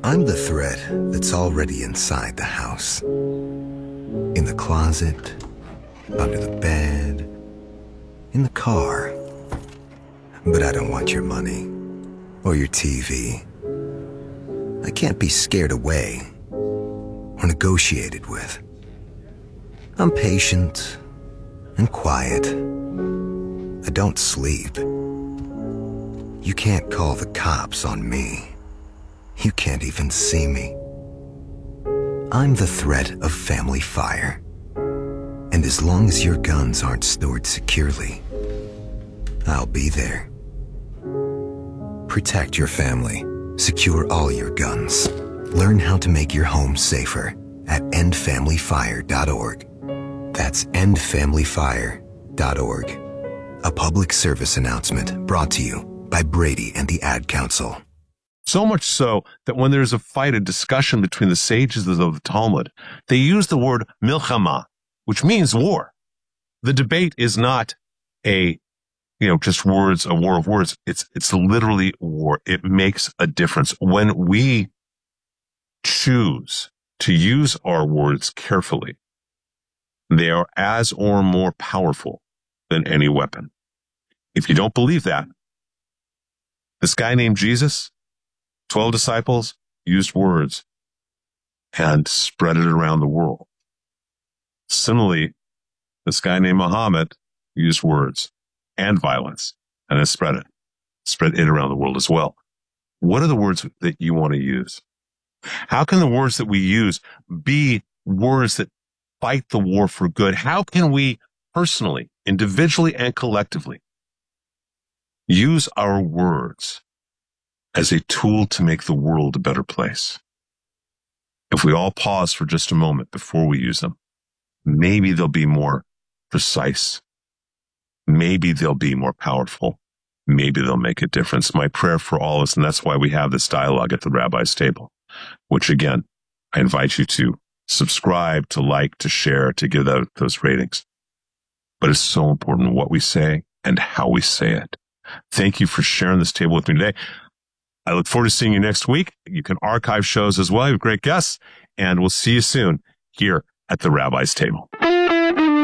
I'm the thread that's already inside the house. In the closet, under the bed, in the car. But I don't want your money or your TV. I can't be scared away or negotiated with. I'm patient and quiet. I don't sleep. You can't call the cops on me. You can't even see me. I'm the threat of family fire. And as long as your guns aren't stored securely, I'll be there. Protect your family. Secure all your guns. Learn how to make your home safer at endfamilyfire.org. That's endfamilyfire.org. A public service announcement brought to you by Brady and the Ad Council. So much so that when there's a fight, a discussion between the sages of the Talmud, they use the word milchama, which means war. The debate is not just words, a war of words. It's literally war. It makes a difference. When we choose to use our words carefully, they are as or more powerful than any weapon. If you don't believe that, this guy named Jesus, 12 disciples, used words and spread it around the world. Similarly, this guy named Muhammad used words and violence and has spread it around the world as well. What are the words that you want to use? How can the words that we use be words that fight the war for good? How can we personally, individually, and collectively use our words as a tool to make the world a better place? If we all pause for just a moment before we use them, maybe they'll be more precise. Maybe they'll be more powerful. Maybe they'll make a difference. My prayer for all of us, and that's why we have this dialogue at the Rabbi's Table, which again, I invite you to subscribe, to like, to share, to give those ratings. But it's so important what we say and how we say it. Thank you for sharing this table with me today. I look forward to seeing you next week. You can archive shows as well. You have great guests, and we'll see you soon here at the Rabbi's Table.